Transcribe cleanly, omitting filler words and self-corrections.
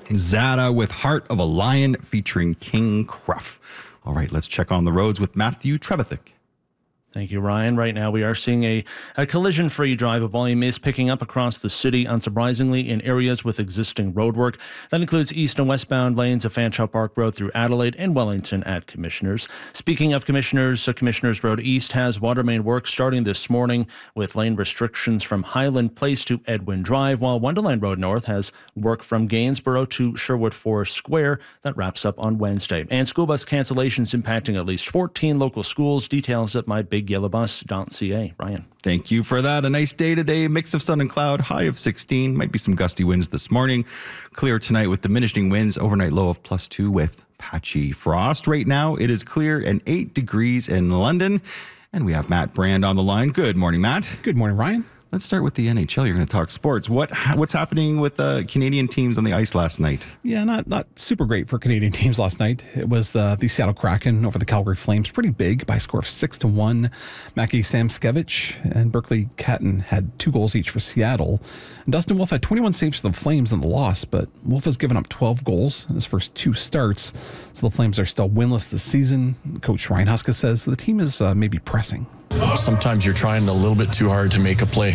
Zada with Heart of a Lion featuring King Cruff. All right, let's check on the roads with Matthew Trevithick. Thank you, Ryan. Right now, we are seeing a collision-free drive. A volume is picking up across the city, unsurprisingly, in areas with existing roadwork. That includes east and westbound lanes of Fanshawe Park Road through Adelaide and Wellington at Commissioners. Speaking of Commissioners, Commissioners Road East has water main work starting this morning with lane restrictions from Highland Place to Edwin Drive, while Wonderland Road North has work from Gainsborough to Sherwood Forest Square. That wraps up on Wednesday. And school bus cancellations impacting at least 14 local schools. Details at mybigyellowbus.ca. Ryan. Thank you for that. A nice day today. Mix of sun and cloud, high of 16. Might be some gusty winds this morning. Clear tonight with diminishing winds. Overnight low of +2 with patchy frost. Right now it is clear and 8 degrees in London. And we have Matt Brand on the line. Good morning, Matt. Good morning, Ryan. Let's start with the NHL. You're going to talk sports. What's happening with the Canadian teams on the ice last night? Yeah, not super great for Canadian teams last night. It was the Seattle Kraken over the Calgary Flames. Pretty big by a score of 6-1. Mackie Samskevich and Berkeley Catton had 2 goals each for Seattle. And Dustin Wolf had 21 saves for the Flames in the loss, but Wolf has given up 12 goals in his first 2 starts. So the Flames are still winless this season. Coach Ryan Huska says the team is maybe pressing. Sometimes you're trying a little bit too hard to make a play.